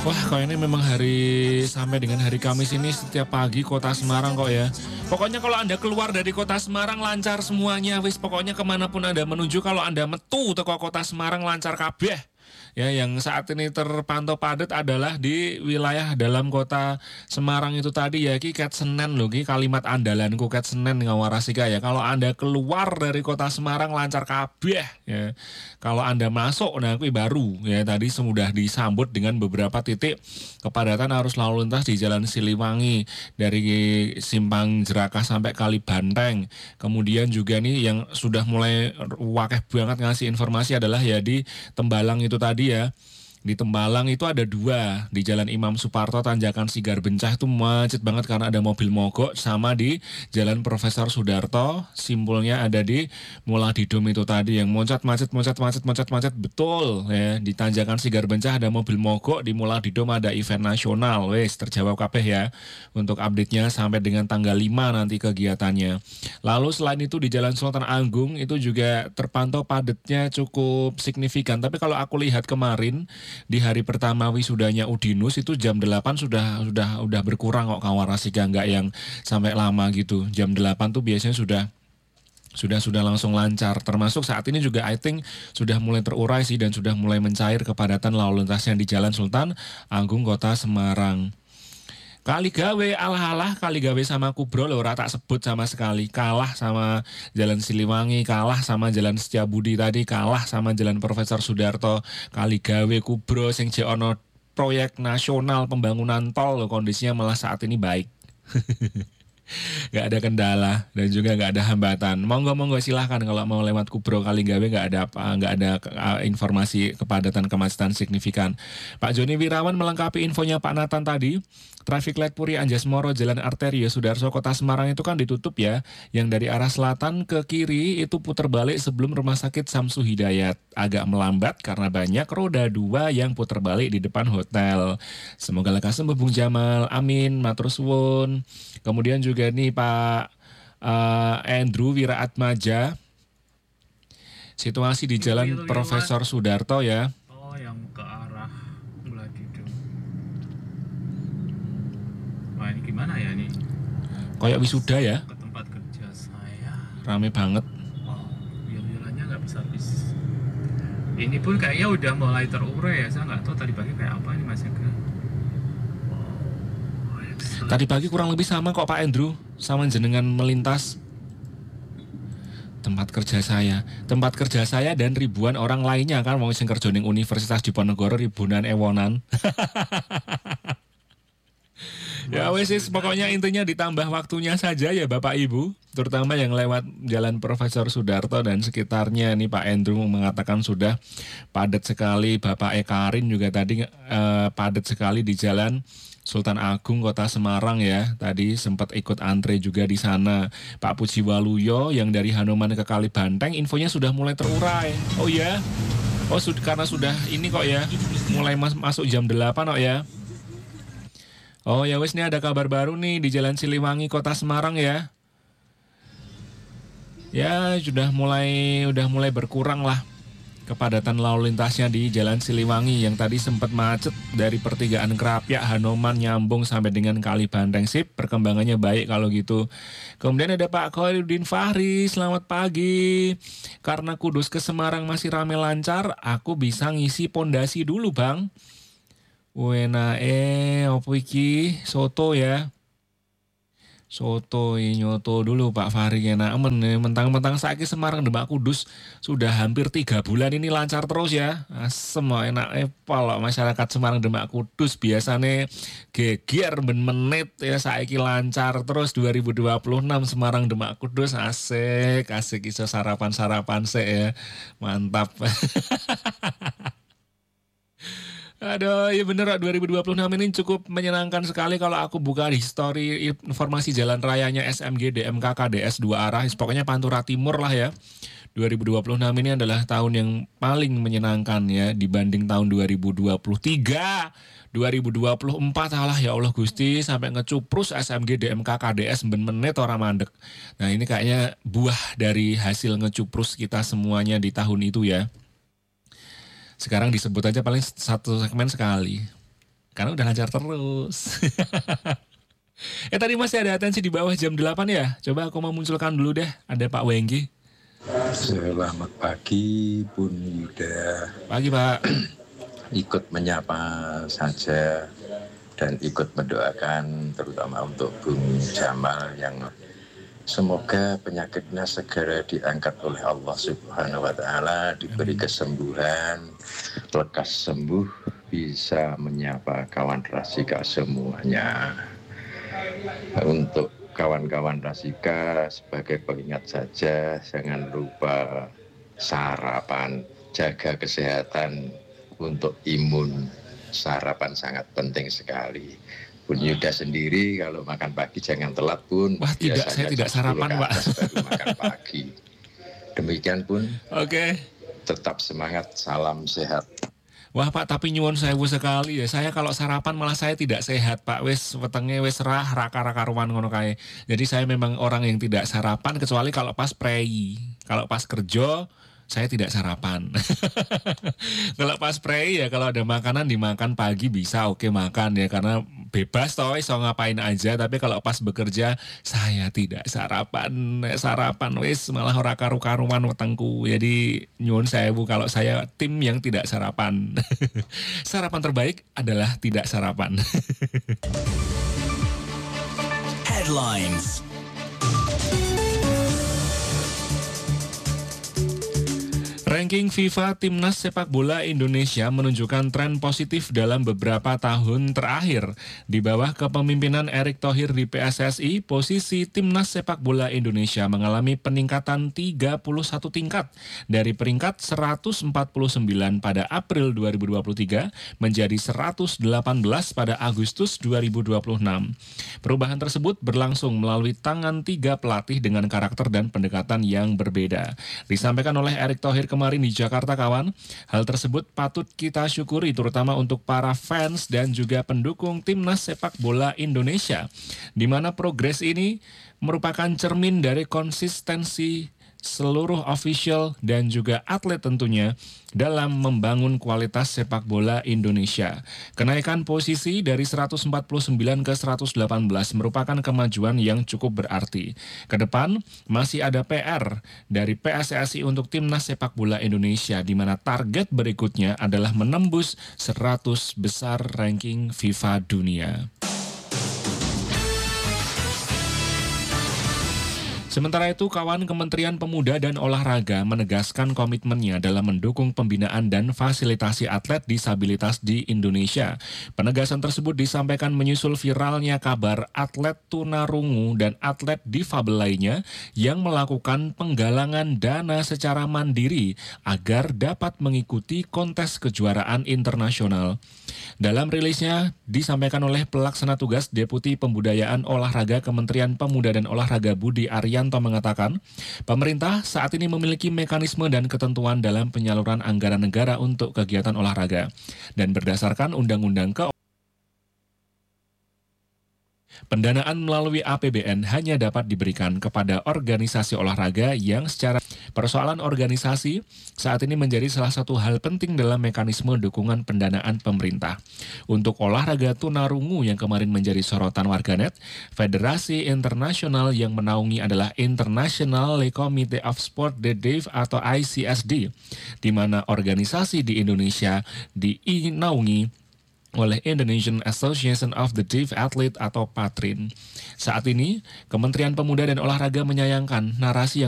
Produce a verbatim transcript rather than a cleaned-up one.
Wah, kok ini memang hari sampai dengan hari Kamis ini setiap pagi kota Semarang kok ya. Pokoknya kalau Anda keluar dari kota Semarang lancar semuanya. Wis pokoknya kemanapun Anda menuju, kalau Anda metu teko kota Semarang lancar kabeh. Ya, yang saat ini terpantau padat adalah di wilayah dalam kota Semarang itu tadi ya, ki Ket Senen loh, ki kalimat andalanku Ket Senen ngawarasika ya. Kalau Anda keluar dari kota Semarang lancar kabeh ya. Kalau Anda masuk nah kuwi baru ya, tadi sudah disambut dengan beberapa titik kepadatan arus lalu lintas di Jalan Siliwangi dari Simpang Jerakah sampai Kali Banteng. Kemudian juga nih yang sudah mulai wakeh banget ngasih informasi adalah ya di Tembalang itu tadi ya. Di Tembalang itu ada dua, di Jalan Imam Suparto Tanjakan Sigar Bencah itu macet banget karena ada mobil mogok, sama di Jalan Profesor Sudarto simpulnya ada di Muladidom itu tadi yang moncat macet moncat macet moncat macet betul ya. Di Tanjakan Sigar Bencah ada mobil mogok, di Muladidom ada event nasional. Wes terjawab kabeh ya untuk update-nya sampai dengan tanggal lima nanti kegiatannya. Lalu selain itu di Jalan Sultan Agung itu juga terpantau padatnya cukup signifikan, tapi kalau aku lihat kemarin di hari pertama wisudanya Udinus itu jam delapan sudah sudah udah berkurang kok kawarasika, nggak yang sampai lama gitu. Jam delapan tuh biasanya sudah sudah sudah langsung lancar. Termasuk saat ini juga I think sudah mulai terurai sih dan sudah mulai mencair kepadatan lalu lintasnya di Jalan Sultan Agung Kota Semarang. Kaligawe alhalah Kaligawe sama Kubro loh, ora tak sebut sama sekali. Kalah sama Jalan Siliwangi, kalah sama Jalan Setiabudi tadi, kalah sama Jalan Profesor Sudarto. Kaligawe Kubro sing jek ono proyek nasional pembangunan tol loh, kondisinya malah saat ini baik. Gak ada kendala dan juga gak ada hambatan. Monggo-monggo silahkan kalau mau lewat Kubro Kaligawe, gak ada apa, gak ada uh, informasi kepadatan kemacetan signifikan. Pak Joni Wirawan melengkapi infonya Pak Nathan tadi. Traffic light Puri Anjasmoro Jalan Arteria Sudarso Kota Semarang itu kan ditutup ya. Yang dari arah selatan ke kiri itu putar balik sebelum Rumah Sakit Samsu Hidayat. Agak melambat karena banyak roda dua yang putar balik di depan hotel. Semoga lekas sembuh Bung Jamal. Amin, matur suwun. Kemudian juga nih Pak uh, Andrew Wiraatmaja. Situasi di Jalan Profesor Sudarto ya. Oh, yang ke arah Muladidom. Wah, ini gimana ya nih? Kayak wisuda ya. Ke tempat kerja saya. Rame banget. Wow, wil-wilannya nggak bisa habis. Ini pun kayaknya udah mulai terurai ya. Saya nggak tahu tadi pagi kayak apa ini Mas Ega. Tadi pagi kurang lebih sama kok Pak Andrew, sama jenengan melintas. Tempat kerja saya, tempat kerja saya dan ribuan orang lainnya kan wong sing kerja ning Universitas Diponegoro ribuan ewonan. Ya wes pokoknya intinya ditambah waktunya saja ya Bapak Ibu, terutama yang lewat Jalan Profesor Sudarto dan sekitarnya nih. Pak Andrew mengatakan sudah padat sekali. Bapak Ekarin juga tadi eh, padat sekali di Jalan Sultan Agung Kota Semarang ya. Tadi sempat ikut antre juga di sana. Pak Puji Waluyo yang dari Hanuman ke Kali Banteng infonya sudah mulai terurai. Oh ya. Oh sud- karena sudah ini kok ya. Mulai mas- masuk jam delapan kok ya. Oh ya wes, nih ada kabar baru nih di Jalan Siliwangi Kota Semarang ya. Ya sudah mulai udah mulai berkurang lah kepadatan lalu lintasnya di Jalan Siliwangi yang tadi sempat macet dari pertigaan Krapyak Hanoman nyambung sampai dengan Kali Banteng. Sip, perkembangannya baik kalau gitu. Kemudian ada Pak Khairuddin Fahri, selamat pagi. Karena Kudus ke Semarang masih rame lancar, aku bisa ngisi pondasi dulu Bang. Wena eh opo iki soto ya. Soto nyoto dulu Pak Fahri enak men. Mentang-mentang saiki Semarang Demak Kudus sudah hampir tiga bulan ini lancar terus ya. Asem enak eh pala masyarakat Semarang Demak Kudus biasanya geger ben menit ya, saiki lancar terus. Dua ribu dua puluh enam Semarang Demak Kudus asik asik iso sarapan-sarapan sih ya. Mantap. Aduh, ya bener, dua ribu dua puluh enam ini cukup menyenangkan sekali kalau aku buka di story informasi jalan rayanya S M G D M K K D S dua arah. Pokoknya Pantura Timur lah ya. dua ribu dua puluh enam ini adalah tahun yang paling menyenangkan ya dibanding tahun dua ribu dua puluh tiga. dua ribu dua puluh empat alah ya Allah Gusti sampai ngecuprus S M G D M K K D S ben menit orang mandek. Nah, ini kayaknya buah dari hasil ngecuprus kita semuanya di tahun itu ya. Sekarang disebut aja paling satu segmen sekali. Karena udah lancar terus. eh tadi masih ada atensi di bawah jam delapan ya? Coba aku mau munculkan dulu deh. Ada Pak Wenggi. Selamat pagi Bun Yuda. Pagi Pak. Ikut menyapa saja dan ikut mendoakan terutama untuk Bung Jamal yang semoga penyakitnya segera diangkat oleh Allah Subhanahu wa taala, diberi kesembuhan, lekas sembuh, bisa menyapa kawan Rasika semuanya. Untuk kawan-kawan Rasika sebagai pengingat saja, jangan lupa sarapan, jaga kesehatan untuk imun. Sarapan sangat penting sekali. Bun Yuda sendiri kalau makan pagi jangan telat Bun. Wah tidak, saya tidak sarapan Pak. Baru makan pagi. Demikian Bun. Oke. Okay. Tetap semangat, salam sehat. Wah Pak, tapi nyuwun sewu sekali ya. Saya kalau sarapan malah saya tidak sehat Pak. Wes wetenge wes rah raka-raka ruan ngono kae. Jadi saya memang orang yang tidak sarapan kecuali kalau pas prei. Kalau pas kerja saya tidak sarapan. Kalau pas prei ya kalau ada makanan dimakan pagi bisa oke makan ya karena bebas toh iso ngapain aja, tapi kalau pas bekerja saya tidak sarapan. Sarapan wis malah ora karu-karuan wetengku. Jadi nyuwun sewu kalau saya tim yang tidak sarapan. Sarapan terbaik adalah tidak sarapan. Headlines. Ranking FIFA Timnas Sepak Bola Indonesia menunjukkan tren positif dalam beberapa tahun terakhir. Di bawah kepemimpinan Erick Thohir di P S S I, posisi Timnas Sepak Bola Indonesia mengalami peningkatan tiga puluh satu tingkat dari peringkat seratus empat puluh sembilan pada April dua ribu dua puluh tiga menjadi seratus delapan belas pada Agustus dua ribu dua puluh enam. Perubahan tersebut berlangsung melalui tangan tiga pelatih dengan karakter dan pendekatan yang berbeda. Disampaikan oleh Erick Thohir kemarin Kemarin di Jakarta kawan, hal tersebut patut kita syukuri terutama untuk para fans dan juga pendukung Timnas Sepak Bola Indonesia, di mana progres ini merupakan cermin dari konsistensi seluruh official dan juga atlet tentunya dalam membangun kualitas sepak bola Indonesia. Kenaikan posisi dari seratus empat puluh sembilan ke seratus delapan belas merupakan kemajuan yang cukup berarti. Kedepan masih ada P R dari P S S I untuk Timnas Sepak Bola Indonesia, di mana target berikutnya adalah menembus seratus besar ranking FIFA dunia. Sementara itu, kawan Kementerian Pemuda dan Olahraga menegaskan komitmennya dalam mendukung pembinaan dan fasilitasi atlet disabilitas di Indonesia. Penegasan tersebut disampaikan menyusul viralnya kabar atlet tunarungu dan atlet difabel lainnya yang melakukan penggalangan dana secara mandiri agar dapat mengikuti kontes kejuaraan internasional. Dalam rilisnya, disampaikan oleh Pelaksana Tugas Deputi Pembudayaan Olahraga Kementerian Pemuda dan Olahraga Budi Arianto mengatakan, pemerintah saat ini memiliki mekanisme dan ketentuan dalam penyaluran anggaran negara untuk kegiatan olahraga. Dan berdasarkan Undang-Undang ke pendanaan melalui A P B N hanya dapat diberikan kepada organisasi olahraga yang secara persoalan organisasi saat ini menjadi salah satu hal penting dalam mekanisme dukungan pendanaan pemerintah. Untuk olahraga tunarungu yang kemarin menjadi sorotan warganet, Federasi Internasional yang menaungi adalah International Committee of Sport de Deaf atau I C S D, di mana organisasi di Indonesia dinaungi oleh Indonesian Association of the Deaf Athlete atau PATRIN. Saat ini, Kementerian Pemuda dan Olahraga menyayangkan narasi yang